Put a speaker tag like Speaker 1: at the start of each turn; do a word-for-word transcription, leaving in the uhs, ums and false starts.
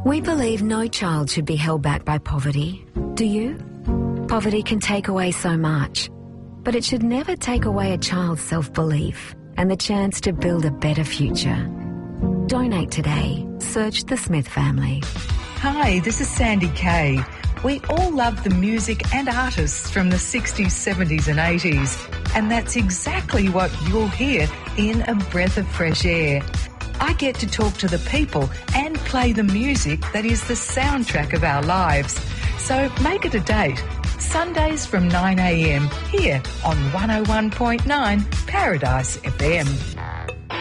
Speaker 1: We believe no child should be held back by poverty. Do you? Poverty can take away so much, but it should never take away a child's self-belief and the chance to build a better future. Donate today. Search the Smith family.
Speaker 2: Hi, this is Sandy Kay. We all love the music and artists from the sixties, seventies and eighties, and that's exactly what you'll hear in A Breath of Fresh Air. I get to talk to the people and play the music that is the soundtrack of our lives. So make it a date. Sundays from nine a m here on one oh one point nine Paradise F M.